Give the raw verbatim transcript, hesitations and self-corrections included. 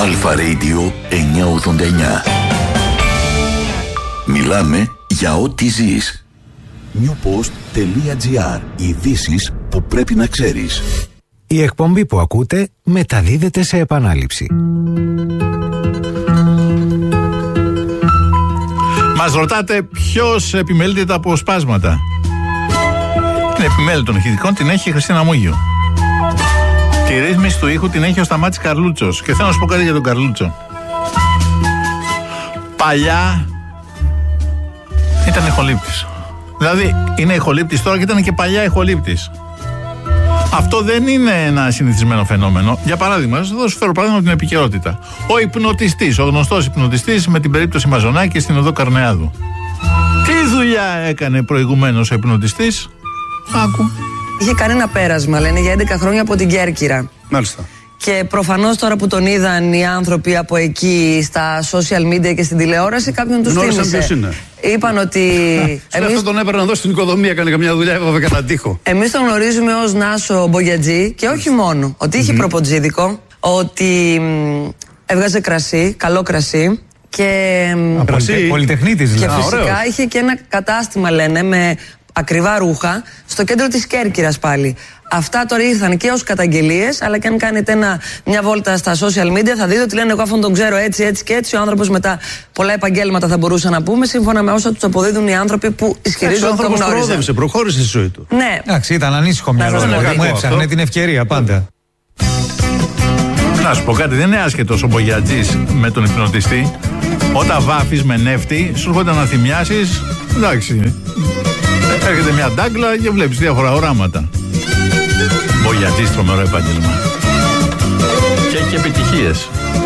Αλφα Radio εννιακόσια ογδόντα εννιά. Μιλάμε για ό,τι ζεις. newpost.gr. Ειδήσεις που πρέπει να ξέρεις. Η εκπομπή που ακούτε μεταδίδεται σε επανάληψη. Μας ρωτάτε ποιος επιμελείται τα αποσπάσματα. Την επιμέλεια των ηχητικών την έχει η Χριστίνα Μούγιο. Τη ρύθμιση του ήχου την έχει ο Σταμάτης Καρλούτσος. Και θέλω να σου πω κάτι για τον Καρλούτσο. Παλιά ήταν ηχολήπτης. Δηλαδή είναι ηχολήπτης τώρα και ήταν και παλιά ηχολήπτης. Αυτό δεν είναι ένα συνηθισμένο φαινόμενο. Για παράδειγμα, θα σας δώσω φέρω παράδειγμα από την επικαιρότητα. Ο υπνοτιστής, ο γνωστός υπνοτιστής με την περίπτωση Μαζονάκη στην οδό Καρνεάδου. Τι δουλειά έκανε προηγουμένως ο υπνοτιστής? Άκου. Είχε κάνει ένα πέρασμα, λένε, για έντεκα χρόνια από την Κέρκυρα. Μάλιστα. Και προφανώς τώρα που τον είδαν οι άνθρωποι από εκεί στα social media και στην τηλεόραση, κάποιον τους θύμισε. Ποιος είναι. Είπαν ότι. εμείς... Αυτό τον έπαιρναν εδώ στην οικοδομία, έκανε καμιά δουλειά, έβγαλε κανένα τοίχο. Εμείς τον γνωρίζουμε ως Νάσο Μπογιατζή και όχι μόνο. Ότι είχε mm-hmm. προποτζίδικο, ότι μ, έβγαζε κρασί, καλό κρασί. Και, κρασί. Πολυτεχνίτης και δηλαδή. φυσικά ωραίος. Είχε και ένα κατάστημα, λένε, με ακριβά ρούχα στο κέντρο της Κέρκυρας πάλι. Αυτά τώρα ήρθαν και ως καταγγελίες, αλλά και αν κάνετε ένα, μια βόλτα στα social media θα δείτε ότι λένε εγώ αυτόν τον ξέρω έτσι, έτσι και έτσι. Ο άνθρωπος μετά πολλά επαγγέλματα θα μπορούσε να πούμε, σύμφωνα με όσα τους αποδίδουν οι άνθρωποι που ισχυρίζονται ότι τον γνώριζαν. Ο άνθρωπος προόδευσε, προχώρησε στη ζωή του. Ναι. Εντάξει, ήταν ανήσυχο μυαλό, μου έψαχνε την ευκαιρία πάντα. Να σου πω κάτι, δεν είναι άσχετος ο Μπογιατζής με τον υπνοτιστή. Όταν βάφεις με νεύτη, σου έρχονται να θυμιάσεις, εντάξει. Έρχεται μια ντάγκλα και βλέπεις διάφορα οράματα. Μπογιατζής, τρομερό επάγγελμα. Και έχει επιτυχίες.